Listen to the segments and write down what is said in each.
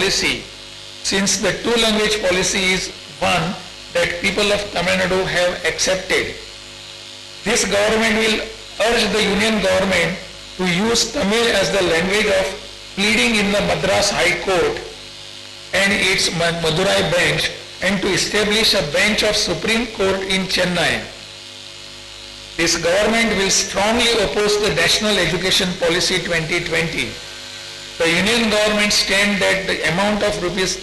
policy, since the two-language policy is one that people of Tamil Nadu have accepted. This government will urge the Union government to use Tamil as the language of pleading in the Madras High Court and its Madurai bench, and to establish a bench of Supreme Court in Chennai. This government will strongly oppose the National Education Policy 2020. The Union government stand that the amount of rupees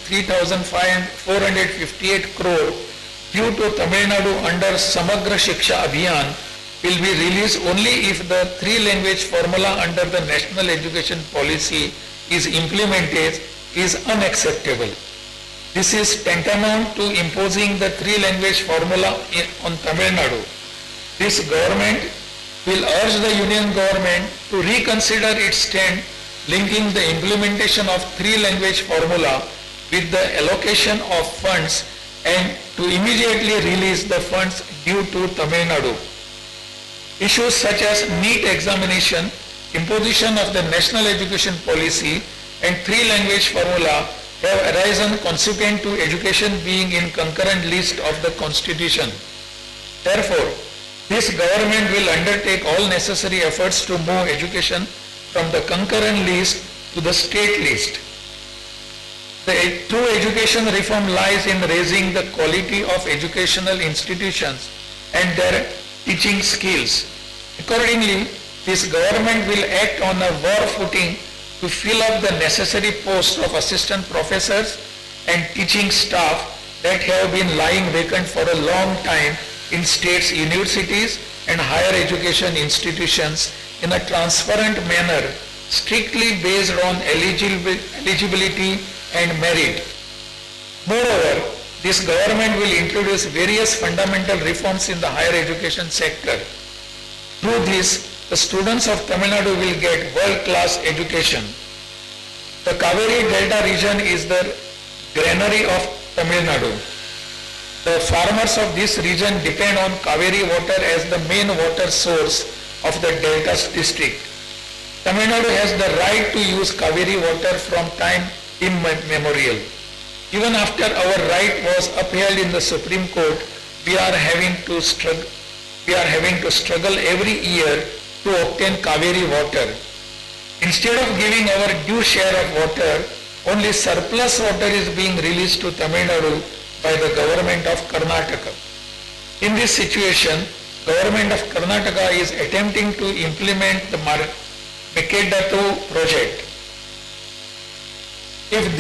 3,458 crore due to Tamil Nadu under Samagra Shiksha Abhiyan will be released only if the three-language formula under the National Education Policy is implemented is unacceptable. This is tantamount to imposing the three-language formula on Tamil Nadu. This government will urge the Union government to reconsider its stand linking the implementation of three-language formula with the allocation of funds and to immediately release the funds due to Tamil Nadu. Issues such as NEET examination, imposition of the National Education Policy and three-language formula have arisen consequent to education being in concurrent list of the Constitution. Therefore, this government will undertake all necessary efforts to move education from the concurrent list to the state list. The true education reform lies in raising the quality of educational institutions and their teaching skills. Accordingly, this government will act on a war footing to fill up the necessary posts of assistant professors and teaching staff that have been lying vacant for a long time in states' universities and higher education institutions in a transparent manner, strictly based on eligibility and merit. Moreover, this government will introduce various fundamental reforms in the higher education sector. Through this, the students of Tamil Nadu will get world-class education. The Kaveri Delta region is the granary of Tamil Nadu. The farmers of this region depend on Kaveri water as the main water source of the Delta district. Tamil Nadu has the right to use Kaveri water from time immemorial. Even after our right was upheld in the Supreme Court, we are having to struggle every year to obtain Kaveri water. Instead of giving our due share of water, only surplus water is being released to Tamil Nadu by the government of Karnataka. In this situation, government of Karnataka is attempting to implement the Mekedatu project. If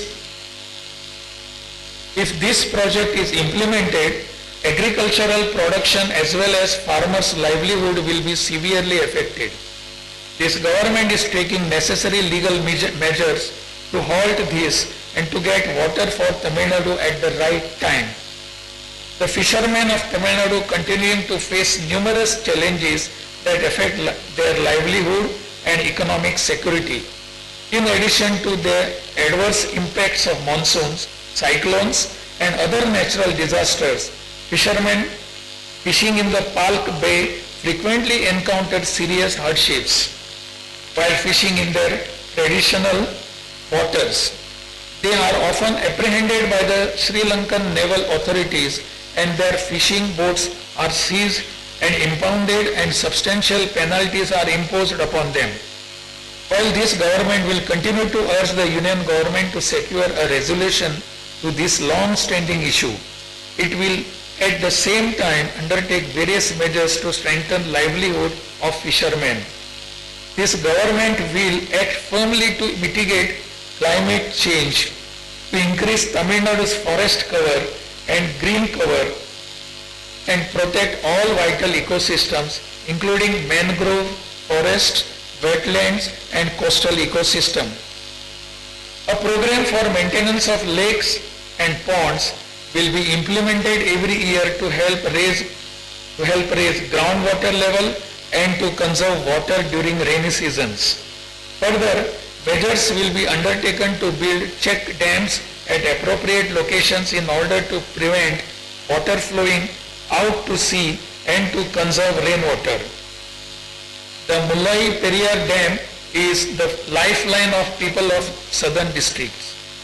this project is implemented, agricultural production as well as farmers' livelihood will be severely affected. This government is taking necessary legal measures to halt this and to get water for Tamil Nadu at the right time. The fishermen of Tamil Nadu continuing to face numerous challenges that affect their livelihood and economic security. In addition to the adverse impacts of monsoons, cyclones and other natural disasters, fishermen fishing in the Palk Bay frequently encounter serious hardships while fishing in their traditional waters. They are often apprehended by the Sri Lankan naval authorities and their fishing boats are seized and impounded and substantial penalties are imposed upon them. While this government will continue to urge the Union government to secure a resolution to this long-standing issue, it will at the same time undertake various measures to strengthen livelihood of fishermen. This government will act firmly to mitigate climate change, to increase Tamil Nadu's forest cover and green cover and protect all vital ecosystems including mangrove, forest, wetlands and coastal ecosystem. A program for maintenance of lakes and ponds will be implemented every year to help raise groundwater level and to conserve water during rainy seasons. Further, measures will be undertaken to build check dams at appropriate locations in order to prevent water flowing out to sea and to conserve rainwater. The Mullai Periyar Dam is the lifeline of people of southern districts.